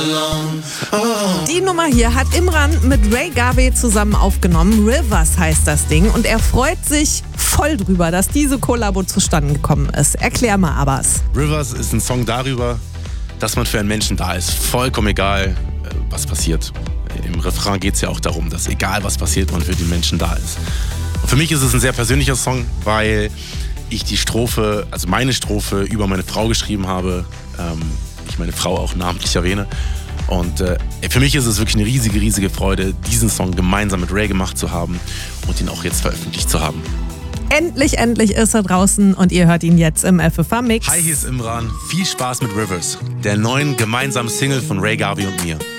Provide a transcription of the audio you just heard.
Die Nummer hier hat Imran mit Ray Garvey zusammen aufgenommen. Rivers heißt das Ding. Und er freut sich voll drüber, dass diese Kollabo zustande gekommen ist. Erklär mal, Abbas. Rivers ist ein Song darüber, dass man für einen Menschen da ist. Vollkommen egal, was passiert. Im Refrain geht es ja auch darum, dass egal was passiert, man für den Menschen da ist. Und für mich ist es ein sehr persönlicher Song, weil ich die Strophe, also meine Strophe über meine Frau geschrieben habe. Ich meine Frau auch namentlich erwähne. Und für mich ist es wirklich eine riesige, riesige Freude, diesen Song gemeinsam mit Ray gemacht zu haben und ihn auch jetzt veröffentlicht zu haben. Endlich ist er draußen und ihr hört ihn jetzt im FFH Mix. Hi, hier ist Imran. Viel Spaß mit Rivers, der neuen gemeinsamen Single von Ray Garvey und mir.